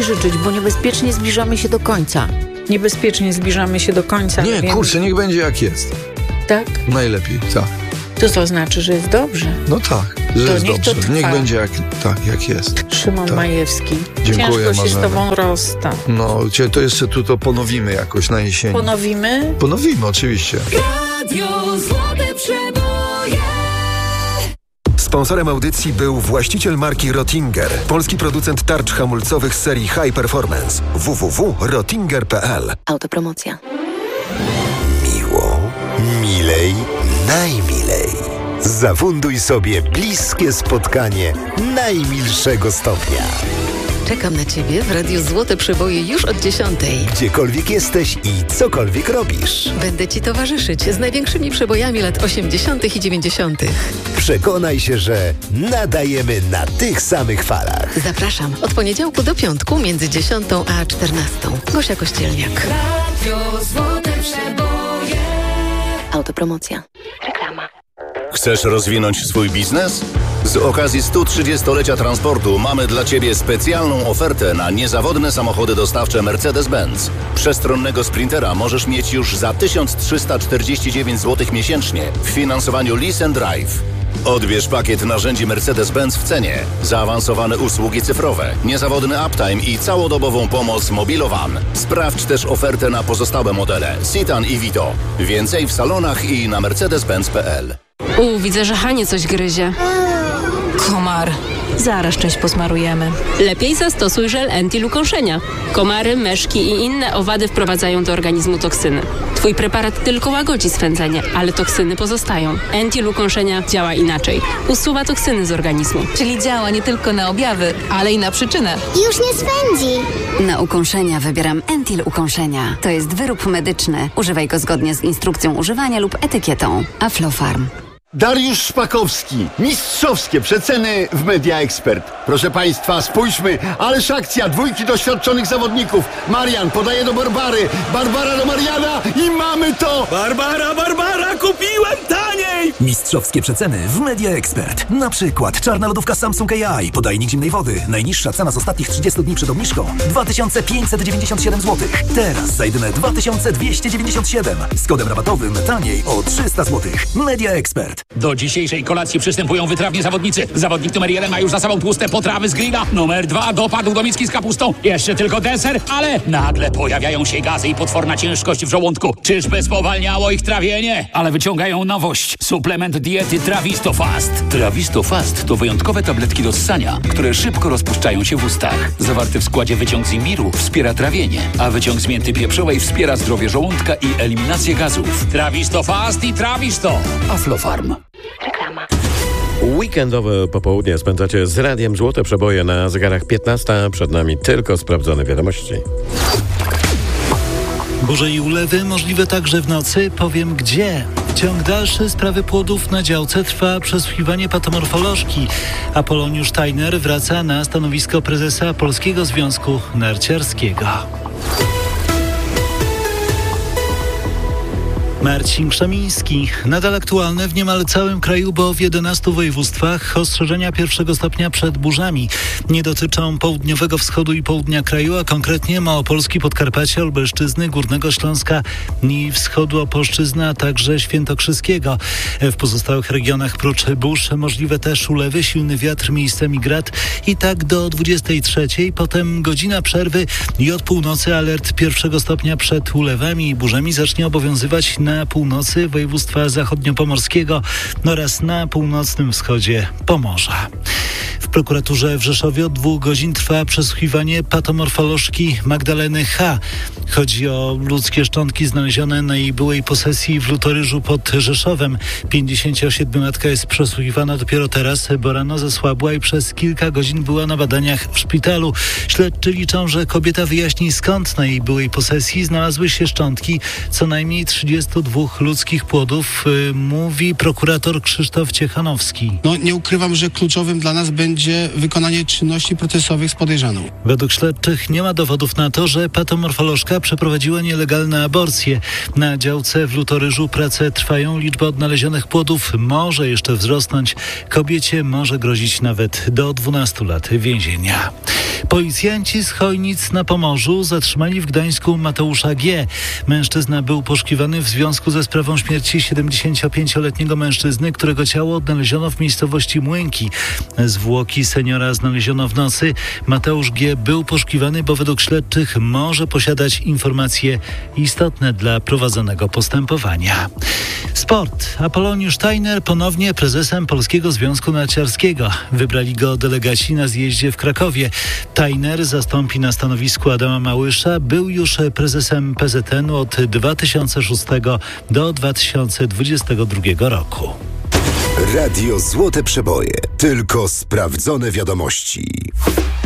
Ci życzyć, bo niebezpiecznie zbliżamy się do końca. Niebezpiecznie zbliżamy się do końca. Nie, kurczę, niech będzie jak jest. Tak? Najlepiej, tak. To znaczy, że jest dobrze. No tak, że To jest niech to dobrze. trwa. Niech będzie jak jest. Szymon Tak. Majewski. Dziękuję, Ciężko się z Marzena. tobą rozsta. No, to jeszcze to ponowimy jakoś na jesieni. Ponowimy? Ponowimy, oczywiście. Radio Złote Przeboje. Sponsorem audycji był właściciel marki Rottinger, polski producent tarcz hamulcowych z serii High Performance. www.rottinger.pl. Autopromocja. Miło, milej, najmilej. Zafunduj sobie bliskie spotkanie najmilszego stopnia. Czekam na Ciebie w Radiu Złote Przeboje już od 10:00. Gdziekolwiek jesteś i cokolwiek robisz. Będę Ci towarzyszyć z największymi przebojami lat 80. i 90. Przekonaj się, że nadajemy na tych samych falach. Zapraszam od poniedziałku do piątku między 10 a 14. Gosia Kościelniak. Radio Złote Przeboje. Autopromocja. Reklama. Chcesz rozwinąć swój biznes? Z okazji 130-lecia transportu mamy dla Ciebie specjalną ofertę na niezawodne samochody dostawcze Mercedes-Benz. Przestronnego Sprintera możesz mieć już za 1349 zł miesięcznie w finansowaniu Lease and Drive. Odbierz pakiet narzędzi Mercedes-Benz w cenie, zaawansowane usługi cyfrowe, niezawodny uptime i całodobową pomoc Mobilowan. Sprawdź też ofertę na pozostałe modele Citan i Vito. Więcej w salonach i na mercedes-benz.pl. Widzę, że Hanie coś gryzie. Komar. Zaraz część posmarujemy. Lepiej zastosuj żel Entil ukąszenia. Komary, myszki i inne owady wprowadzają do organizmu toksyny. Twój preparat tylko łagodzi swędzenie, ale toksyny pozostają. Entil ukąszenia działa inaczej. Usuwa toksyny z organizmu. Czyli działa nie tylko na objawy, ale i na przyczynę. Już nie swędzi. Na ukąszenia wybieram Entil ukąszenia. To jest wyrób medyczny. Używaj go zgodnie z instrukcją używania lub etykietą. Aflofarm. Dariusz Szpakowski. Mistrzowskie przeceny w Media Expert. Proszę Państwa, spójrzmy, ależ akcja, dwójki doświadczonych zawodników. Marian podaje do Barbary, Barbara do Mariana i mamy to! Barbara, kupiłem taniej! Mistrzowskie przeceny w Media Expert. Na przykład czarna lodówka Samsung AI, podajnik zimnej wody. Najniższa cena z ostatnich 30 dni przed obniżką 2597 zł. Teraz za jedyne 2297. Z kodem rabatowym taniej o 300 zł. Media Expert. Do dzisiejszej kolacji przystępują wytrawni zawodnicy. Zawodnik numer 1 ma już za sobą tłuste potrawy z grilla. Numer 2 dopadł do miski z kapustą. Jeszcze tylko deser, ale nagle pojawiają się gazy i potworna ciężkość w żołądku. Czyżby spowalniało ich trawienie? Ale wyciągają nowość. Suplement diety Travistofast. Travistofast to wyjątkowe tabletki do ssania, które szybko rozpuszczają się w ustach. Zawarty w składzie wyciąg z imbiru wspiera trawienie, a wyciąg z mięty pieprzowej wspiera zdrowie żołądka i eliminację gazów. Travistofast i Travisto. Aflofarm. Reklama. Weekendowe popołudnie spędzacie z Radiem Złote Przeboje na zegarach 15. Przed nami tylko sprawdzone wiadomości. Burze i ulewy możliwe także w nocy. Powiem gdzie. Ciąg dalszy sprawy płodów na działce trwa przesłuchiwanie patomorfolożki. Apoloniusz Steiner wraca na stanowisko prezesa Polskiego Związku Narciarskiego. Marcin Krzemiński. Nadal aktualne w niemal całym kraju, bo w 11 województwach ostrzeżenia pierwszego stopnia przed burzami. Nie dotyczą południowego wschodu i południa kraju, a konkretnie Małopolski, Podkarpacia, Lubelszczyzny, Górnego Śląska i wschodu Opolszczyzny, a także Świętokrzyskiego. W pozostałych regionach prócz burz możliwe też ulewy, silny wiatr, miejscami grad i tak do 23. Potem godzina przerwy i od północy alert pierwszego stopnia przed ulewami i burzami zacznie obowiązywać na północy województwa zachodniopomorskiego oraz na północnym wschodzie Pomorza. W prokuraturze w Rzeszowie od 2 godzin trwa przesłuchiwanie patomorfolożki Magdaleny H. Chodzi o ludzkie szczątki znalezione na jej byłej posesji w Lutoryżu pod Rzeszowem. 57-latka jest przesłuchiwana dopiero teraz, bo rano zasłabła i przez kilka godzin była na badaniach w szpitalu. Śledczy liczą, że kobieta wyjaśni, skąd na jej byłej posesji znalazły się szczątki co najmniej 30 odnalezieniu 2 ludzkich płodów, mówi prokurator Krzysztof Ciechanowski. Nie ukrywam, że kluczowym dla nas będzie wykonanie czynności procesowych z podejrzaną. Według śledczych nie ma dowodów na to, że patomorfolożka przeprowadziła nielegalne aborcje. Na działce w Lutoryżu prace trwają. Liczba odnalezionych płodów może jeszcze wzrosnąć. Kobiecie może grozić nawet do 12 lat więzienia. Policjanci z Chojnic na Pomorzu zatrzymali w Gdańsku Mateusza G. Mężczyzna był poszukiwany w związku ze sprawą śmierci 75-letniego mężczyzny, którego ciało odnaleziono w miejscowości Młynki. Zwłoki seniora znaleziono w nocy. Mateusz G. był poszukiwany, bo według śledczych może posiadać informacje istotne dla prowadzonego postępowania. Sport. Apoloniusz Tajner ponownie prezesem Polskiego Związku Narciarskiego. Wybrali go delegaci na zjeździe w Krakowie. Tajner zastąpi na stanowisku Adama Małysza. Był już prezesem PZN-u od 2006 do 2022 roku. Radio Złote Przeboje. Tylko sprawdzone wiadomości.